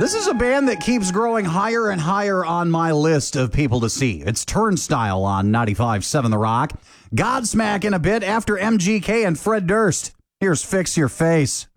This is a band that keeps growing higher and higher on my list of people to see. It's Turnstile on 95.7 The Rock. Godsmack in a bit after MGK and Fred Durst. Here's Fix Your Face.